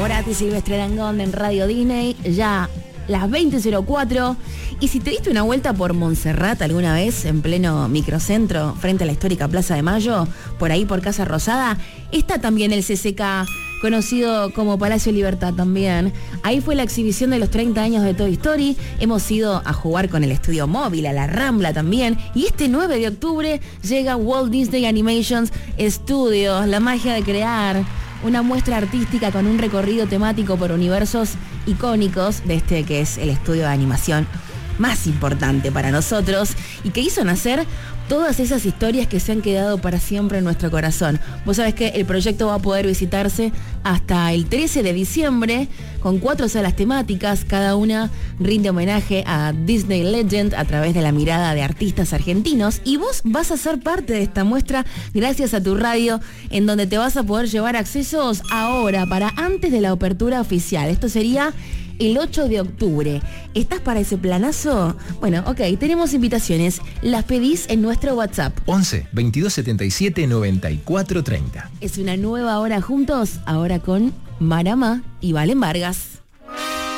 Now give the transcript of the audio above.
Moratti, Silvestre Dangond en Radio Disney, ya las 20:04. Y si te diste una vuelta por Montserrat alguna vez, en pleno microcentro, frente a la histórica Plaza de Mayo, por ahí por Casa Rosada, está también el CCK, conocido como Palacio Libertad también. Ahí fue la exhibición de los 30 años de Toy Story. Hemos ido a jugar con el estudio móvil, a la Rambla también. Y este 9 de octubre llega Walt Disney Animations Studios, la magia de crear. Una muestra artística con un recorrido temático por universos icónicos de este que es el estudio de animación más importante para nosotros y que hizo nacer todas esas historias que se han quedado para siempre en nuestro corazón. Vos sabés que el proyecto va a poder visitarse hasta el 13 de diciembre con 4 salas temáticas, cada una rinde homenaje a Disney Legend a través de la mirada de artistas argentinos y vos vas a ser parte de esta muestra gracias a tu radio, en donde te vas a poder llevar accesos ahora para antes de la apertura oficial. Esto sería el 8 de octubre. ¿Estás para ese planazo? Bueno, ok, tenemos invitaciones. Las pedís en nuestro WhatsApp. 11 22 77 94 30. Es una nueva hora juntos, ahora con Marama y Valen Vargas.